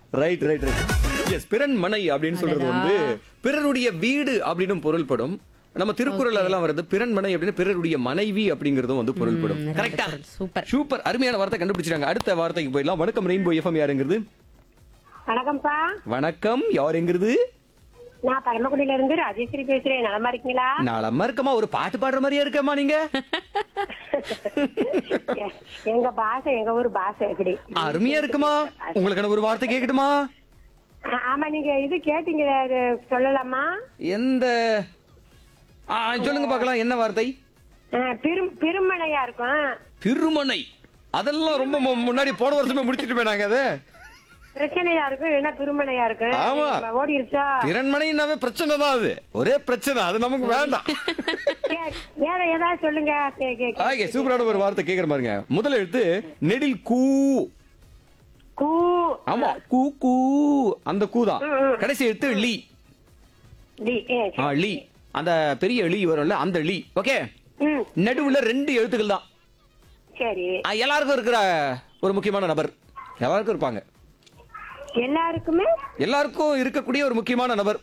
Right right right. S, பிறன்மனை அப்படின்னு சொல்றது வந்து பிறருடைய வீடு அப்படின்னு பொருள்படும். நம்ம திருக்குறள் அதெல்லாம் வருது பிறன்மனை அப்படின்னு பிறருடைய மனைவி அப்படிங்கறதும் வந்து பொருள்படும். கரெக்டா? சூப்பர். சூப்பர், அருமையான வார்த்தை கண்டுபிடிச்சிட்டாங்க. அடுத்த வார்த்தைக்கு போயிடலாம். வணக்கம் ரெயின்போ எஃப்எம், யாருங்கிறது? வணக்கம்ப்பா. வணக்கம், யாருங்கிறது? நான் பரமக்குடியில இருந்து ராஜேஸ்வரி பேசுறேன். நலமா இருக்கீங்களா? நலமா இருக்கமா. ஒரு பாட்டு பாடுற மாதிரியா இருக்கமா நீங்க? எங்க பாஷை, எங்க ஊர் பாஷை எப்படி அருமையா இருக்குமா. உங்களுக்கு ஒரு வார்த்தை கேட்கட்டுமா? ஆமா, நீங்க இது கேட்டீங்க, அது சொல்லலாமா? எந்த சொல்லுங்க பாக்கலாம், என்ன வார்த்தை? பெருமழையா இருக்கும். திருமணை. அதெல்லாம் ரொம்ப முன்னாடி போன வருஷமே முடிச்சிட்டு போயினாங்க. அது பிரச்சனையா இருக்கும், என்ன பெருமழையா இருக்கு. ஆமா. ஓடிருச்சா? திறன்மனைனாவே பிரச்சனை தான். அது ஒரே பிரச்சனை, அது நமக்கு வேண்டாம். வேற ஏதாவது சொல்லுங்க. ஓகே, சூப்பரான ஒரு வார்த்தை கேக்குற பாருங்க. முதல் எழுத்து நெடில் கூ. கூ. ஆமா, கூ கூ, அந்த கூ தான். கடைசி எழுத்து லீ. லீ, அந்த பெரிய லீ வரும்ல, அந்த லீ. ஓகே, நடுவுல 2 எழுத்துக்கள் தான். சரி. எல்லாருக்கும் இருக்கிற ஒரு முக்கியமான நபர். எல்லாருக்கும் இருப்பாங்க. எல்லாருக்கும் இருக்கக்கூடிய ஒரு முக்கியமான நபர்.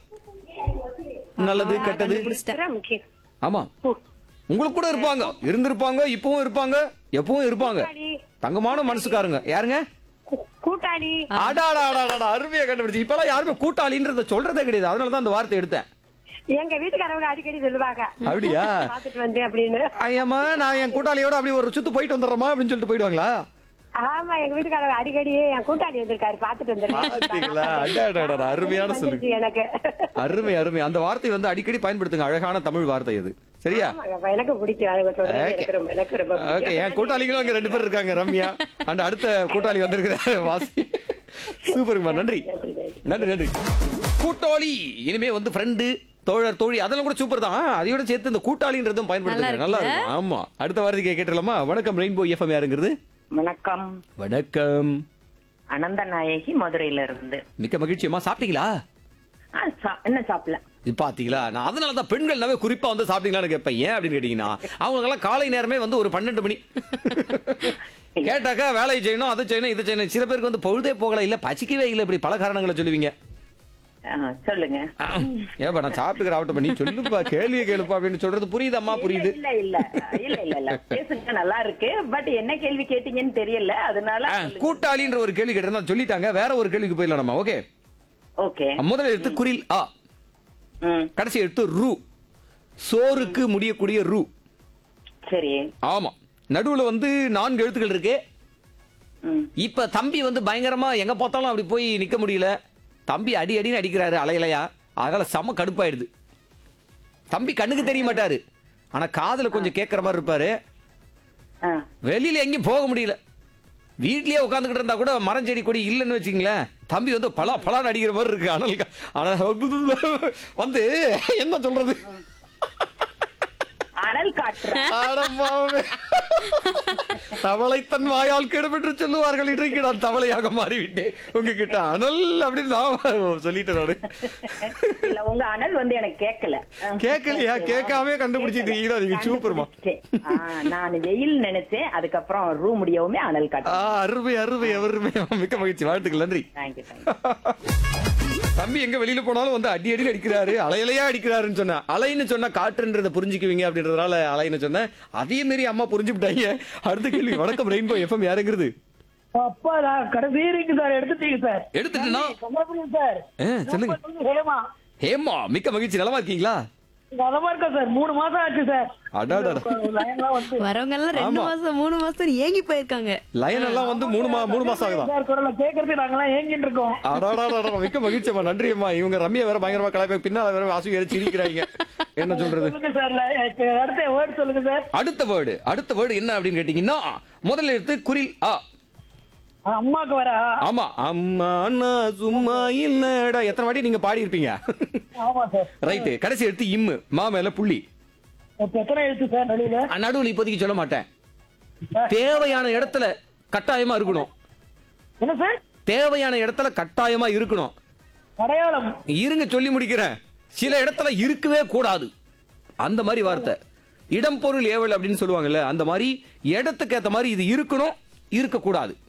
நல்லது கெட்டது. முக்கியம். ஆமா, உங்களுக்கு கூட இருப்பாங்க, இருந்திருப்பாங்க, இப்பவும் இருப்பாங்க, எப்பவும் இருப்பாங்க. தங்கமான மனசுக்காரங்க. யாருங்க? கூட்டாளி. அருமையா கண்டுபிடிச்சு. இப்பெல்லாம் யாருமே கூட்டாளின்றத சொல்றதே கிடையாது. அதனாலதான் அந்த வார்த்தை எடுத்தேன். எங்க வீட்டுக்காரங்க அடிக்கடி சொல்லுவாங்க. அப்படியா? பாத்துட்டு வந்து அப்படின்னு. ஐயம்மா, நான் என் கூட்டாளியோட அப்படி ஒரு சுத்து போயிட்டு வந்துடுறோமா அப்படின்னு சொல்லிட்டு போயிடுவாங்களா? ஆமா, எங்க வீட்டுக்காரங்க அடிக்கடி என் கூட்டாளி வந்திருக்காரு, பாத்துட்டு வந்துருக்காங்க. அருமையான சொல்லு. எனக்கு அருமை அருமை. அந்த வார்த்தை வந்து அடிக்கடி பயன்படுத்துங்க. அழகான தமிழ் வார்த்தை அது. சரியா? எனக்கு பிடிக்கும். ஓகே, என் கூட்டாளிகளும் அங்க 2 பேர் இருக்காங்க, ரம்யா. அந்த அடுத்த கூட்டாளி வந்திருக்கிற வாசி. சூப்பர்மா, நன்றி நன்றி நன்றி. கூட்டாளி இனிமே வந்து ஃப்ரெண்டு, தோழர், தோழி, அதெல்லாம் கூட சூப்பர் தான். அதையோட சேர்த்து இந்த கூட்டாளின்றதும் பயன்படுத்துங்க. நல்லா இருக்கும். ஆமா, அடுத்த வார்த்தைக்கு கேட்டுலாமா? வணக்கம் ரெயின்போ எஃப்எம், யாருங்கிறது? வணக்கம். வணக்கம். அனந்தநாயகி மதுரையில இருந்து. மிக்க மகிழ்ச்சியம்மா. சாப்பிட்டீங்களா? என்ன சாப்பிடல. இது பாத்தீங்களா, நான் அதனாலதான் பெண்கள்னாவே குறிப்பா வந்து சாப்பிட்டீங்களான்னு கேட்பேன். ஏன் அப்படின்னு கேட்டீங்கன்னா, அவங்க எல்லாம் காலை நேரமே வந்து ஒரு 12 மணி கேட்டாக்கா வேலையை செய்யணும், அதை செய்யணும், இதை செய்யணும். சில பேருக்கு வந்து பொழுதே போகல, இல்ல பசிக்கவே இல்லை, இப்படி பல காரணங்களை சொல்லுவீங்க. சொல்லுங்க. ஏப்பா, நான் சாப்பிட்டுக்கிற ஆகட்டும், பண்ணி சொல்லுப்பா, கேள்வியை கேளுப்பா அப்படின்னு சொல்றது புரியுதாம்மா? புரியுது. இல்ல இல்ல இல்ல இல்ல இல்ல பேசுங்க, நல்லா இருக்கு. பட் என்ன கேள்வி கேட்டீங்கன்னு தெரியல, அதனால. கூட்டாளின்ற ஒரு கேள்வி கேட்டா சொல்லிட்டாங்க. வேற ஒரு கேள்விக்கு போயிடலாம் நம்ம. Okay okay. முதல் எழுத்து குரில் ஆ, கடைசி எழுத்து ரூ. சோறுக்கு முடியக்கூடிய ரூ. சரி. ஆமா, நடுவுல வந்து 4 எழுத்துக்கள் இருக்கு. இப்ப தம்பி வந்து பயங்கரமா எங்க பார்த்தாலும் அப்படி போய் நிக்க முடியல. தம்பி அடி அடின்னு அடிக்கிறாரு அலையலையா. அதனால செம கடுப்பாயிடுது. தம்பி கண்ணுக்கு தெரிய மாட்டாரு, ஆனா காதுல கொஞ்சம் கேட்கற மாதிரி இருப்பாரு. வெளியில எங்கேயும் போக முடியல. வீட்லயே உட்காந்துக்கிட்டு இருந்தா கூட மரம் செடி கொடி இல்லைன்னு வச்சுங்களேன், தம்பி வந்து பலான்னு அடிக்கிற மாதிரி இருக்கு. ஆனால் வந்து என்ன சொல்றது, அனல் காற்று. தவளை தன் வாயால் கெடுபெற்று சொல்லுவார்கள். இன்றைக்கு நான் தவளையாக மாறிவிட்டேன் உங்ககிட்ட. அனல் அப்படின்னு நான் சொல்லிட்டேன் நானு. இல்ல, உங்க அனல் வந்து எனக்கு கேட்கல. கேட்கலையா? கேட்காம கண்டுபிடிச்சிட்டீங்களா நீங்க? சூப்பர்மா. நான் வெயில் நினைச்சேன், அதுக்கப்புறம் ரூ முடியவுமே அனல் காற்று. அருமை அருமை அருமை. மிக்க மகிழ்ச்சி, வாழ்த்துக்கள், நன்றி. தம்பி எங்க வெளியில போனாலும் வந்து அடி அடி அடிக்கிறாரு, அலையிலையா அடிக்கிறாருன்னு சொன்ன. அலைன்னு சொன்னா காற்றுன்றத புரிஞ்சுக்குவீங்க அப்படின்றதுனால அலைன்னு சொன்னேன். அதே மாதிரி அம்மா புரிஞ்சுட்டாங்க. அடுத்த கேள்வி. வணக்கம் ரெயின்போ எஃப்எம், யாருங்கிறது? அப்பா, நான் கடைசி இருக்கு சார். எடுத்துட்டீங்க சார். எடுத்துட்டேன்னா சார். சொல்லுங்க. ஹேமா, மிக்க மகிழ்ச்சி. நலமா இருக்கீங்களா? நலமா இருக்கா சார். 3 மாசம் ஆச்சு சார். வரவங்க எல்லாம் 2 மாசம் 3 மாசம் ஏங்கி போயிருக்காங்க. லைன் எல்லாம் வந்து 3 மாசம் ஆகுதா சார்? குரலை கேட்கறதுக்கு நாங்கெல்லாம் ஏங்கிட்டு இருக்கோம். மிக்க மகிழ்ச்சியம்மா, நன்றியம்மா. இவங்க ரம்யா வேற பயங்கரமா கலாய்ப்பா, பின்னால வேற வாசி வேற சிரிக்கிறாங்க. என்ன சொல்றது? அடுத்த வேர்டு சொல்லுங்க சார். அடுத்த வேர்டு என்ன அப்படின்னு கேட்டீங்கன்னா, முதல்ல எடுத்து குரில் ஆ. அம்மாக்கு வர. ஆமா, அம்மா நான் சும்மா இல்லடா. எத்தனை வாட்டி நீங்க பாடி இருப்பீங்க? ஆமா சார். ரைட். கடைசி எடுத்து இம்மு, மா மேல புள்ளி. எத்தனை எழுத்து சார் நடுவுல? நடுவுல இப்போதைக்கு சொல்ல மாட்டேன். தேவையான இடத்துல கட்டாயமா இருக்கணும். என்ன சார்? தேவையான இடத்துல கட்டாயமா இருக்கணும். அடையாளம். இருங்க, சொல்லி முடிக்கிறேன். சில இடத்துல இருக்கவே கூடாது, அந்த மாதிரி வார்த்தை. இடம் பொருள் ஏவல் அப்படின்னு சொல்லுவாங்கல்ல, அந்த மாதிரி இடத்துக்கு ஏத்த மாதிரி இது இருக்கணும், இருக்க கூடாது.